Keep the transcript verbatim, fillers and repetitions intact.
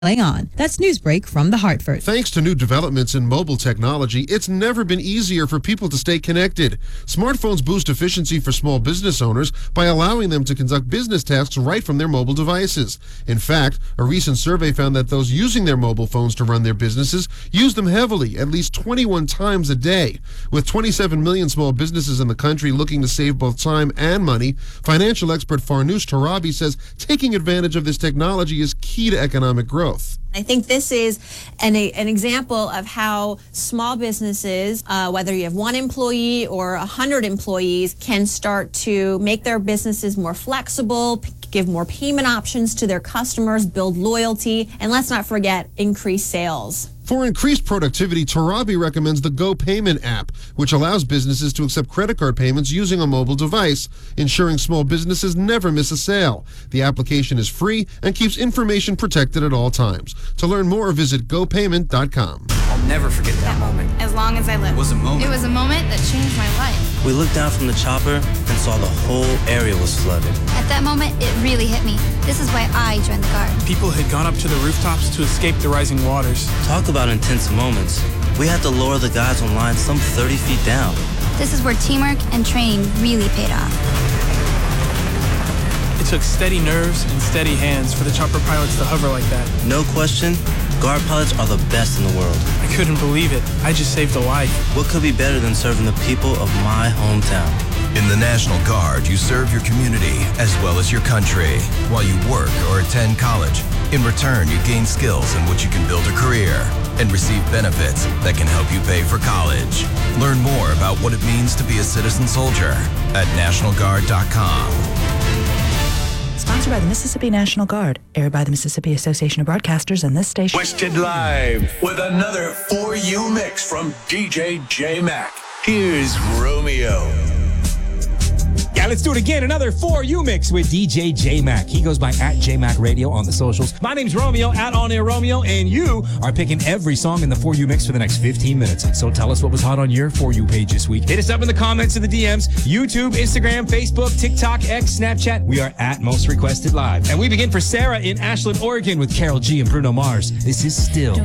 on. That's Newsbreak from the Hartford. Thanks to new developments in mobile technology, it's never been easier for people to stay connected. Smartphones boost efficiency for small business owners by allowing them to conduct business tasks right from their mobile devices. In fact, a recent survey found that those using their mobile phones to run their businesses use them heavily, at least twenty-one times a day. With twenty-seven million small businesses in the country looking to save both time and money, financial expert Farnoosh Torabi says taking advantage of this technology is key to economic growth. I think this is an, a, an example of how small businesses, uh, whether you have one employee or a hundred employees, can start to make their businesses more flexible, p- give more payment options to their customers, build loyalty, and let's not forget, increase sales. For increased productivity, Torabi recommends the Go Payment app, which allows businesses to accept credit card payments using a mobile device, ensuring small businesses never miss a sale. The application is free and keeps information protected at all times. To learn more, visit go payment dot com. I'll never forget that moment. As long as I live. It was a moment. It was a moment that changed my life. We looked down from the chopper and saw the whole area was flooded. At that moment, it really hit me. This is why I joined the Guard. People had gone up to the rooftops to escape the rising waters. Talk about intense moments. We had to lower the guys on line some thirty feet down. This is where teamwork and training really paid off. It took steady nerves and steady hands for the chopper pilots to hover like that. No question, Guard pilots are the best in the world. I couldn't believe it. I just saved a life. What could be better than serving the people of my hometown? In the National Guard, you serve your community as well as your country while you work or attend college. In return, you gain skills in which you can build a career and receive benefits that can help you pay for college. Learn more about what it means to be a citizen soldier at national guard dot com. Sponsored by the Mississippi National Guard, aired by the Mississippi Association of Broadcasters and this station. Twisted Live with another For You mix from D J J-Mac. Here's Romeo. Yeah, let's do it again. Another For You mix with D J J-Mac. He goes by at J-Mac Radio on the socials. My name's Romeo, at On Air Romeo, and you are picking every song in the For You mix for the next fifteen minutes. So tell us what was hot on your For You page this week. Hit us up in the comments and the D Ms. YouTube, Instagram, Facebook, TikTok, X, Snapchat. We are at Most Requested Live. And we begin for Sarah in Ashland, Oregon with Carol G and Bruno Mars. This is Still.